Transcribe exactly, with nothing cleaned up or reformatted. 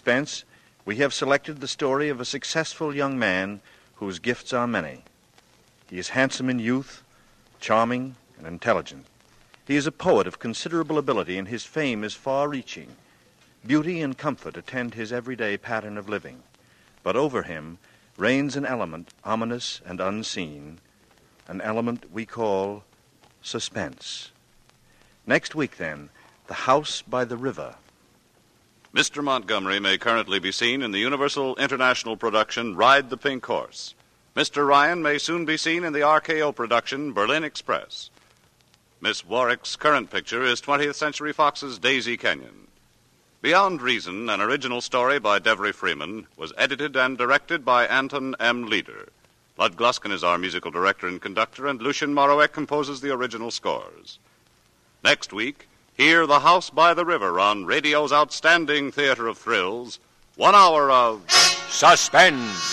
Suspense, we have selected the story of a successful young man whose gifts are many. He is handsome in youth, charming and intelligent. He is a poet of considerable ability, and his fame is far-reaching. Beauty and comfort attend his everyday pattern of living. But over him reigns an element ominous and unseen, an element we call suspense. Next week, then, The House by the River. Mister Montgomery may currently be seen in the Universal International production Ride the Pink Horse. Mister Ryan may soon be seen in the R K O production Berlin Express. Miss Warwick's current picture is twentieth Century Fox's Daisy Kenyon. Beyond Reason, an original story by Devery Freeman, was edited and directed by Anton M. Leader. Lud Gluskin is our musical director and conductor, and Lucien Moraweck composes the original scores. Next week, hear The House by the River on radio's outstanding theater of thrills, one hour of Suspense.